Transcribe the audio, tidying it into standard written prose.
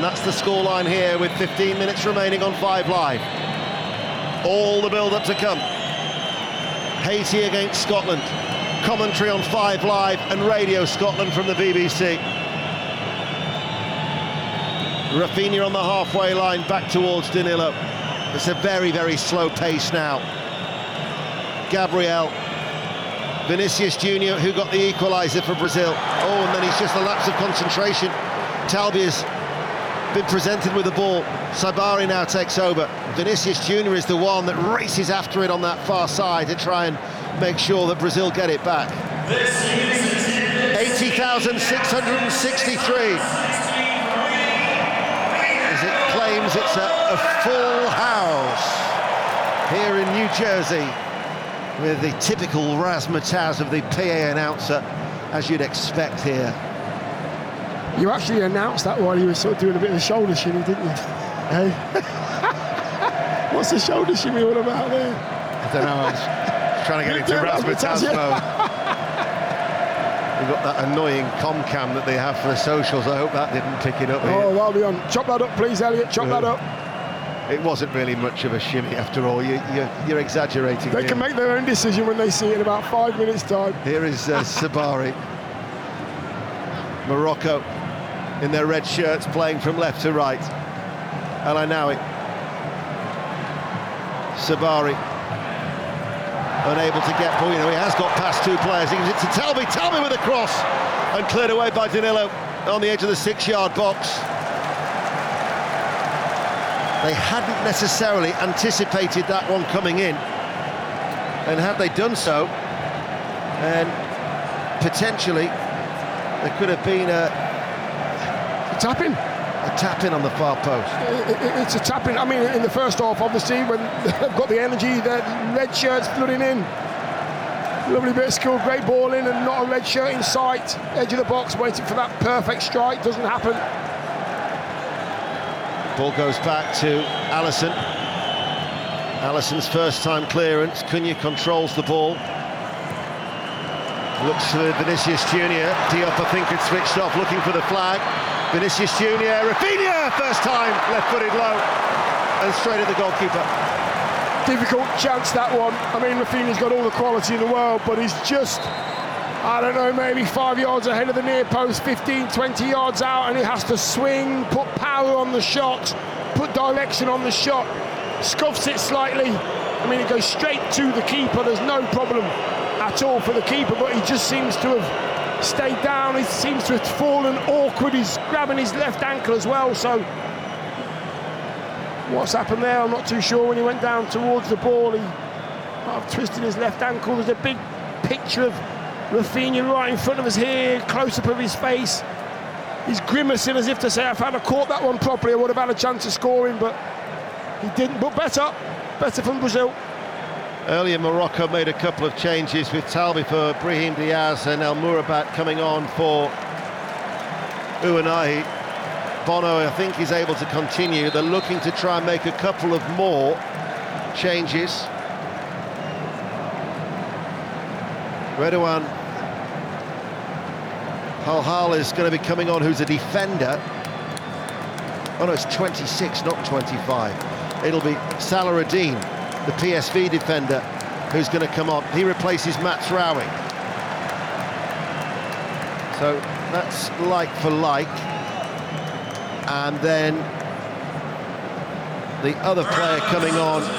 And that's the scoreline here with 15 minutes remaining on 5 Live. All the build-up to come. Haiti against Scotland. Commentary on 5 Live and Radio Scotland from the BBC. Rafinha on the halfway line, back towards Danilo. It's a very, very slow pace now. Gabriel. Vinicius Junior, who got the equaliser for Brazil. Oh, and then he's just a lapse of concentration. Talbia's been presented with the ball. Sabari now takes over. Vinicius Junior is the one that races after it on that far side to try and make sure that Brazil get it back. 80,663. As it claims it's a full house here in New Jersey, with the typical razzmatazz of the PA announcer, as you'd expect here. You actually announced that while you were sort of doing a bit of a shoulder shimmy, didn't you? Hey? What's the shoulder shimmy all about there? I don't know, I was trying to get into razzmatazz mode. We've got that annoying comcam that they have for the socials. I hope that didn't pick it up here. Oh, that'll be on. Chop that up, please, Elliot. Chop that up. It wasn't really much of a shimmy after all. You're exaggerating. They can make their own decision when they see it in about 5 minutes' time. Here is Sabari. Morocco in their red shirts playing from left to right. El Ainaoui. Sabari unable to get, he has got past 2 players. He gives it to Talbi. Talbi with a cross and cleared away by Danilo on the edge of the 6-yard box. They hadn't necessarily anticipated that one coming in, and had they done so, then potentially there could have been a tap-in. A tap-in on the far post. It's a tap-in. I mean, in the first half, obviously, when they've got the energy, the red shirts flooding in. Lovely bit of skill, great ball in, and not a red shirt in sight. Edge of the box, waiting for that perfect strike. Doesn't happen. Ball goes back to Alisson. Alisson's first time clearance. Cunha controls the ball. Looks for Vinicius Junior. Diop, I think, had switched off, looking for the flag. Vinicius Junior. Rafinha, first time, left-footed low, and straight at the goalkeeper. Difficult chance, that one. I mean, Rafinha's got all the quality in the world, but he's just, I don't know, maybe 5 yards ahead of the near post, 15, 20 yards out, and he has to swing, put power on the shot, put direction on the shot, scuffs it slightly. I mean, it goes straight to the keeper. There's no problem at all for the keeper, but he just seems to have stayed down. He seems to have fallen awkward. He's grabbing his left ankle as well, so what's happened there, I'm not too sure. When he went down towards the ball, he might have twisted his left ankle. There's a big picture of Rafinha right in front of us here, close-up of his face. He's grimacing as if to say, if I'd have caught that one properly, I would have had a chance of scoring, but he didn't. But better from Brazil. Earlier, Morocco made a couple of changes with Talbi for Brahim Diaz and El Mourabat coming on for Ounahi. Bono, I think, is able to continue. They're looking to try and make a couple of more changes. Redouane Halhal is going to be coming on, who's a defender. Oh no, it's 26, not 25. It'll be Salahuddin, the PSV defender, who's going to come on. He replaces Mazraoui. So that's like for like. And then the other player coming on